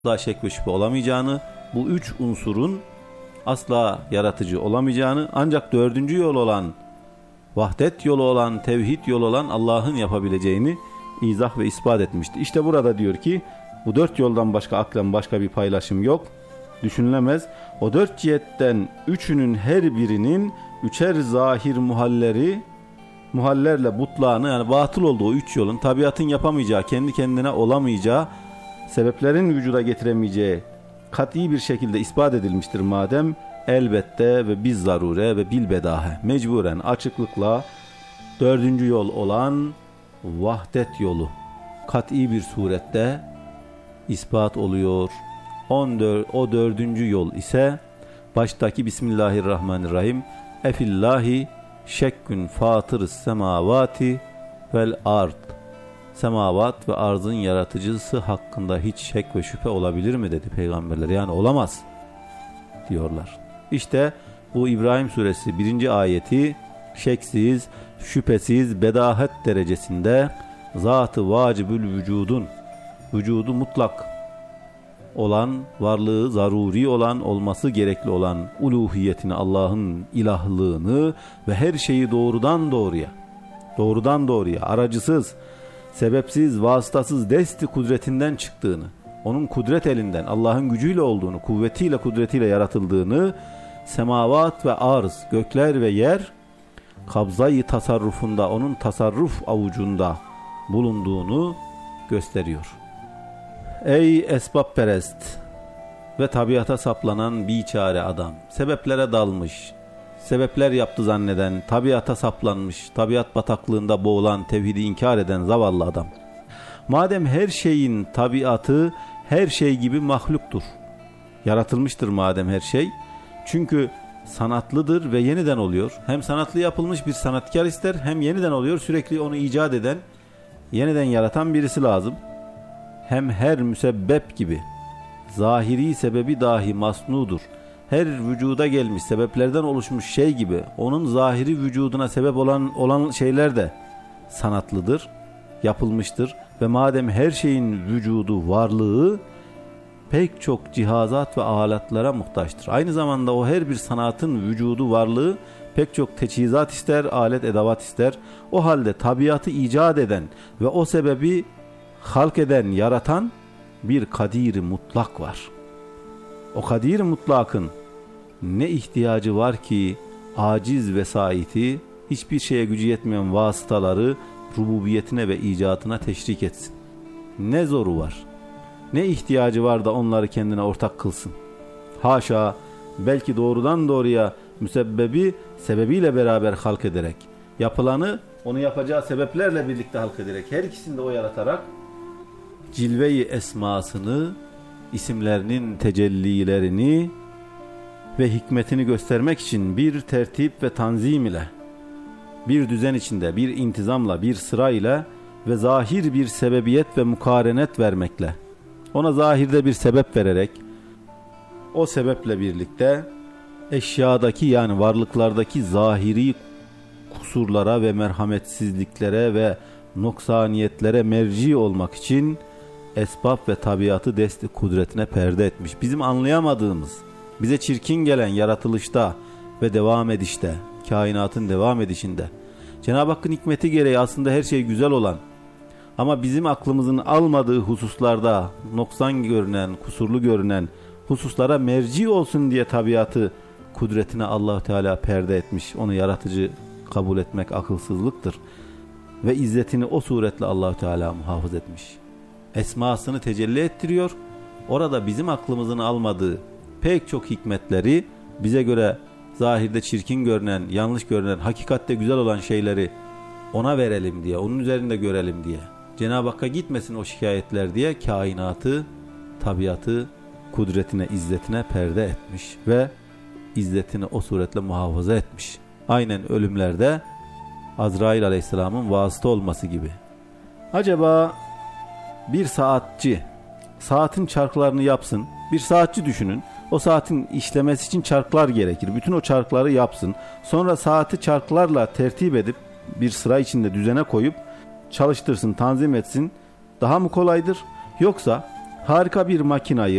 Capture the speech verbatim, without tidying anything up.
asla şek ve şüphe olamayacağını, bu üç unsurun asla yaratıcı olamayacağını, ancak dördüncü yol olan, vahdet yolu olan, tevhid yolu olan Allah'ın yapabileceğini izah ve ispat etmişti. İşte burada diyor ki bu dört yoldan başka aklen başka bir paylaşım yok, düşünülemez. O dört cihetten üçünün her birinin üçer zahir muhalleri, muhallerle butlağını, yani batıl olduğu o üç yolun tabiatın yapamayacağı, kendi kendine olamayacağı, sebeplerin vücuda getiremeyeceği kat'i bir şekilde ispat edilmiştir madem, elbette ve biz zarure ve bilbedahe mecburen açıklıkla dördüncü yol olan vahdet yolu kat'i bir surette ispat oluyor. O dördüncü yol ise baştaki Bismillahirrahmanirrahim, efillahi şekkün fatırız semavati vel ard, semavat ve arzın yaratıcısı hakkında hiç şek ve şüphe olabilir mi dedi peygamberler. Yani olamaz diyorlar. İşte bu İbrahim suresi birinci ayeti şeksiz, şüphesiz, bedahet derecesinde zat-ı vacibül vücudun, vücudu mutlak olan, varlığı zaruri olan, olması gerekli olan uluhiyetini, Allah'ın ilahlığını ve her şeyi doğrudan doğruya, doğrudan doğruya, aracısız, sebepsiz, vasıtasız desti kudretinden çıktığını, onun kudret elinden, Allah'ın gücüyle olduğunu, kuvvetiyle, kudretiyle yaratıldığını, semavat ve arz, gökler ve yer, kabzayı tasarrufunda, onun tasarruf avucunda bulunduğunu gösteriyor. Ey esbabperest ve tabiata saplanan biçare adam, sebeplere dalmış, sebepler yaptı zanneden, tabiata saplanmış, tabiat bataklığında boğulan, tevhidi inkar eden zavallı adam. Madem her şeyin tabiatı her şey gibi mahluktur, yaratılmıştır madem her şey, çünkü sanatlıdır ve yeniden oluyor. Hem sanatlı yapılmış bir sanatkar ister, hem yeniden oluyor, sürekli onu icat eden, yeniden yaratan birisi lazım. Hem her müsebbep gibi zahiri sebebi dahi masnudur. Her vücuda gelmiş sebeplerden oluşmuş şey gibi onun zahiri vücuduna sebep olan olan şeyler de sanatlıdır, yapılmıştır ve madem her şeyin vücudu, varlığı pek çok cihazat ve aletlara muhtaçtır. Aynı zamanda o her bir sanatın vücudu, varlığı pek çok teçhizat ister, alet edevat ister. O halde tabiatı icat eden ve o sebebi halk eden, yaratan bir kadir-i mutlak var. O kadir-i mutlakın ne ihtiyacı var ki aciz vesayeti, hiçbir şeye gücü yetmeyen vasıtaları rububiyetine ve icatına teşrik etsin? Ne zoru var? Ne ihtiyacı var da onları kendine ortak kılsın? Haşa, belki doğrudan doğruya müsebbebi sebebiyle beraber halk ederek, yapılanı onu yapacağı sebeplerle birlikte halk ederek, her ikisini de o yaratarak cilve-i esmasını, isimlerinin tecellilerini ve hikmetini göstermek için bir tertip ve tanzim ile, bir düzen içinde, bir intizamla, bir sıra ile ve zahir bir sebebiyet ve mukarenet vermekle, ona zahirde bir sebep vererek, o sebeple birlikte eşyadaki, yani varlıklardaki zahiri kusurlara ve merhametsizliklere ve noksaniyetlere merci olmak için esbab ve tabiatı desti kudretine perde etmiş. Bizim anlayamadığımız, bize çirkin gelen yaratılışta ve devam edişte, kainatın devam edişinde, Cenab-ı Hakk'ın hikmeti gereği aslında her şey güzel olan ama bizim aklımızın almadığı hususlarda noksan görünen, kusurlu görünen hususlara merci olsun diye tabiatı kudretine Allah Teala perde etmiş. Onu yaratıcı kabul etmek akılsızlıktır ve izzetini o suretle Allah Teala muhafaza etmiş. Esmasını tecelli ettiriyor. Orada bizim aklımızın almadığı pek çok hikmetleri, bize göre zahirde çirkin görünen, yanlış görünen, hakikatte güzel olan şeyleri ona verelim diye, onun üzerinde görelim diye, Cenab-ı Hakk'a gitmesin o şikayetler diye kainatı, tabiatı kudretine, izzetine perde etmiş ve izzetini o suretle muhafaza etmiş. Aynen ölümlerde Azrail Aleyhisselam'ın vasıta olması gibi. Acaba bir saatçi saatin çarklarını yapsın. Bir saatçi düşünün. O saatin işlemesi için çarklar gerekir. Bütün o çarkları yapsın. Sonra saati çarklarla tertip edip bir sıra içinde düzene koyup çalıştırsın, tanzim etsin. Daha mı kolaydır? Yoksa harika bir makinayı